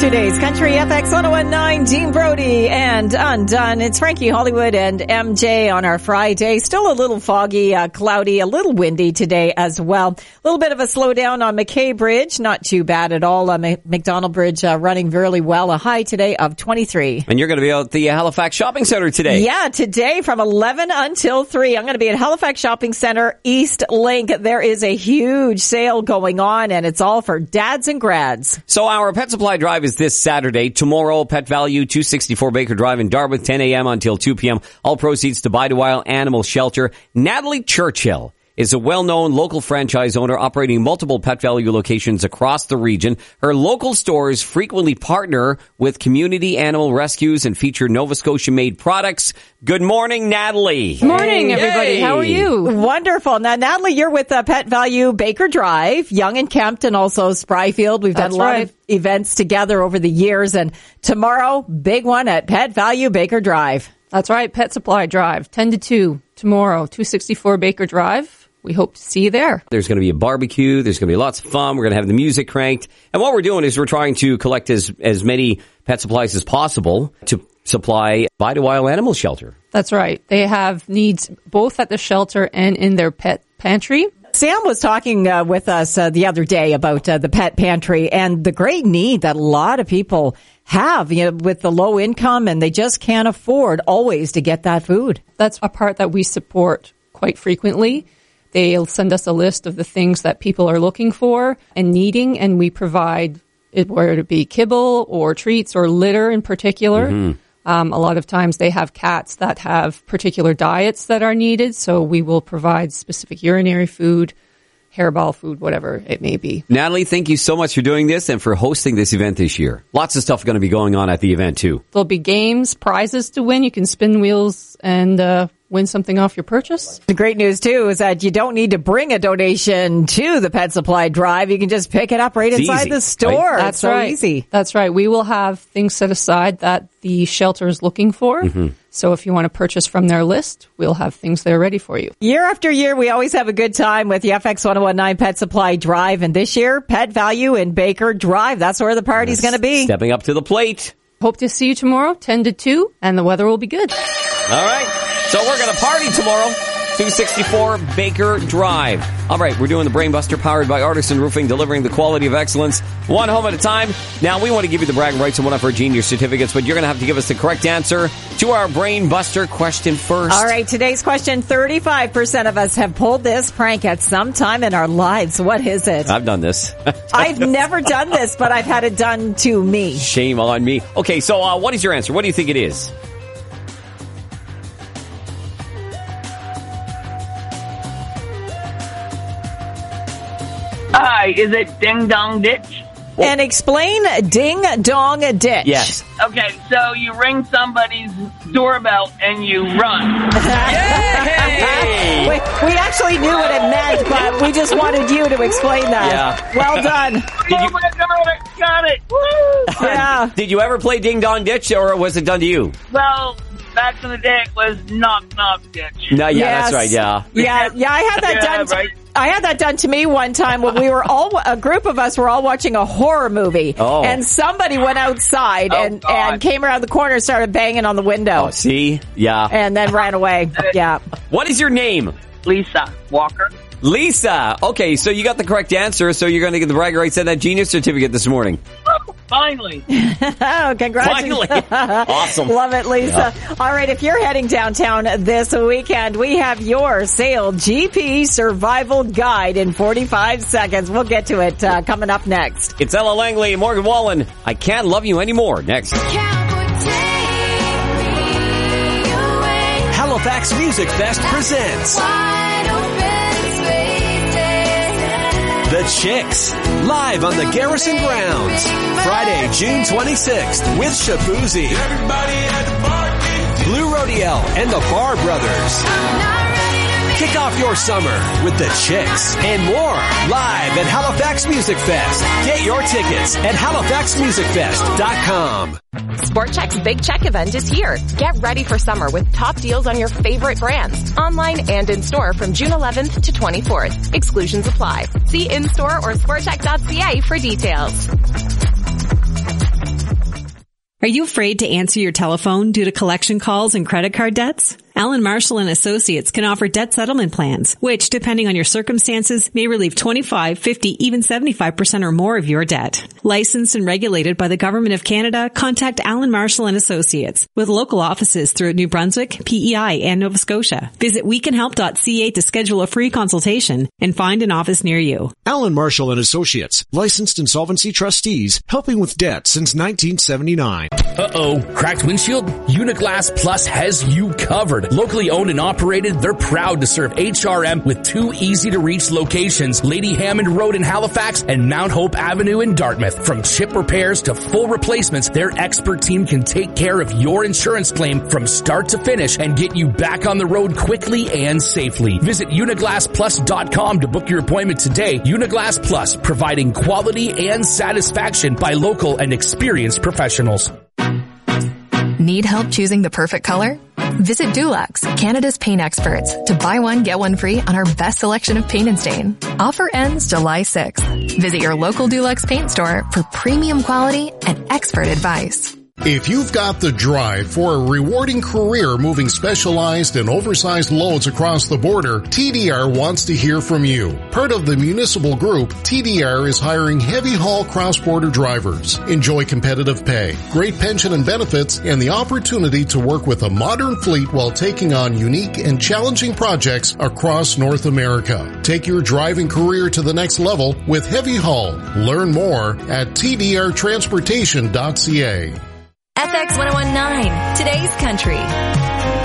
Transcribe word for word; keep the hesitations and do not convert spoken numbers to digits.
Today's Country F X one oh one point nine, Dean Brody and Undone. It's Frankie Hollywood and M J on our Friday. Still a little foggy, uh, cloudy, a little windy today as well. A little bit of a slowdown on McKay Bridge. Not too bad at all. Uh, McDonald Bridge uh, running really well. A high today of twenty-three. And you're going to be out at the Halifax Shopping Centre today. Yeah, today from eleven until three. I'm going to be at Halifax Shopping Centre, East Link. There is a huge sale going on, and it's all for dads and grads. So our Pet Supply Drive is this Saturday. Tomorrow, Pet Value, two sixty-four Baker Drive in Dartmouth, ten a.m. until two p.m. All proceeds to Buy to Wild Animal Shelter. Natalie Churchill is a well-known local franchise owner operating multiple Pet Value locations across the region. Her local stores frequently partner with community animal rescues and feature Nova Scotia-made products. Good morning, Natalie. Good morning, everybody. How are you? Wonderful. Now, Natalie, you're with uh, Pet Value Baker Drive, Yonge and Kempt, and also Spryfield. We've done That's a lot right. of events together over the years, and tomorrow, big one at Pet Value Baker Drive. That's right. Pet Supply Drive, ten to two tomorrow, two sixty-four Baker Drive. We hope to see you there. There's going to be a barbecue. There's going to be lots of fun. We're going to have the music cranked. And what we're doing is we're trying to collect as, as many pet supplies as possible to supply Buy to Wild Animal Shelter. That's right. They have needs both at the shelter and in their pet pantry. Sam was talking uh, with us uh, the other day about uh, the pet pantry and the great need that a lot of people have, you know, with the low income, and they just can't afford always to get that food. That's a part that we support quite frequently. They'll send us a list of the things that people are looking for and needing, and we provide it, whether it be kibble or treats or litter in particular. Mm-hmm. Um, a lot of times they have cats that have particular diets that are needed, so we will provide specific urinary food, hairball food, whatever it may be. Natalie, thank you so much for doing this and for hosting this event this year. Lots of stuff going to be going on at the event, too. There'll be games, prizes to win. You can spin wheels and uh, win something off your purchase. The great news, too, is that you don't need to bring a donation to the Pet Supply Drive. You can just pick it up right It's inside easy, the store. right? It's That's so right. easy. That's right. We will have things set aside that the shelter is looking for. Mm-hmm. So if you want to purchase from their list, we'll have things there ready for you. Year after year, we always have a good time with the F X one oh one point nine Pet Supply Drive. And this year, Pet Value in Baker Drive. That's where the party's going to be. Stepping up to the plate. Hope to see you tomorrow, ten to two, and the weather will be good. All right. So we're going to party tomorrow. two sixty-four Baker Drive. All right, we're doing the Brainbuster powered by Artisan Roofing, delivering the quality of excellence one home at a time. Now, we want to give you the bragging rights on one of our genius certificates, but you're going to have to give us the correct answer to our Brainbuster question first. All right, today's question, thirty-five percent of us have pulled this prank at some time in our lives. What is it? I've done this. I've never done this, but I've had it done to me. Shame on me. Okay, so uh, what is your answer? What do you think it is? Hi, is it Ding Dong Ditch? And explain Ding Dong Ditch. Yes. Okay, so you ring somebody's doorbell and you run. Yay! we, we actually knew what it meant, but we just wanted you to explain that. Yeah. Well done. Did oh you- my God, I got it! Woo! Yeah. Did you ever play Ding Dong Ditch, or was it done to you? Well, back in the day, it was Knock Knock Ditch. No, yeah, Yes. that's right, yeah. Yeah, yeah, I had that Yeah, done. right. I had that done to me one time when we were all, a group of us were all watching a horror movie. Oh. And somebody went outside Oh, and, God. and came around the corner and started banging on the window. Oh, see? Yeah. And then ran away. Yeah. What is your name? Lisa Walker. Lisa. Okay, so you got the correct answer, so you're going to get the bragging rights and that genius certificate this morning. Oh, finally. Oh, congratulations. Finally. Awesome. Love it, Lisa. Yeah. All right, if you're heading downtown this weekend, we have your Sale G P Survival Guide in forty-five seconds. We'll get to it uh, coming up next. It's Ella Langley and Morgan Wallen. I Can't Love You Anymore. Next. Halifax Music Fest presents The Chicks, live on the Garrison grounds. Friday, June twenty-sixth, with Shabuzi, Blue Rodeo, and the Bar Brothers. Kick off your summer with The Chicks and more live at Halifax Music Fest. Get your tickets at halifax music fest dot com. Sport Chek's Big Check event is here. Get ready for summer with top deals on your favorite brands, online and in-store from June eleventh to twenty-fourth. Exclusions apply. See in-store or sport chek dot c a for details. Are you afraid to answer your telephone due to collection calls and credit card debts? Allen Marshall and Associates can offer debt settlement plans, which, depending on your circumstances, may relieve twenty-five, fifty, even seventy-five percent or more of your debt. Licensed and regulated by the Government of Canada, contact Allen Marshall and Associates with local offices throughout New Brunswick, P E I, and Nova Scotia. Visit we can help dot c a to schedule a free consultation and find an office near you. Allen Marshall and Associates, licensed insolvency trustees, helping with debt since nineteen seventy-nine. Uh-oh, cracked windshield? Uniglass Plus has you covered. Locally owned and operated, they're proud to serve H R M with two easy-to-reach locations, Lady Hammond Road in Halifax and Mount Hope Avenue in Dartmouth. From chip repairs to full replacements, their expert team can take care of your insurance claim from start to finish and get you back on the road quickly and safely. Visit uniglass plus dot com to book your appointment today. Uniglass Plus, providing quality and satisfaction by local and experienced professionals. Need help choosing the perfect color? Visit Dulux, Canada's paint experts, to buy one, get one free on our best selection of paint and stain. Offer ends July sixth. Visit your local Dulux paint store for premium quality and expert advice. If you've got the drive for a rewarding career moving specialized and oversized loads across the border, T D R wants to hear from you. Part of the municipal group, T D R is hiring heavy haul cross-border drivers. Enjoy competitive pay, great pension and benefits, and the opportunity to work with a modern fleet while taking on unique and challenging projects across North America. Take your driving career to the next level with heavy haul. Learn more at t d r transportation dot c a. F X one oh one nine, today's country.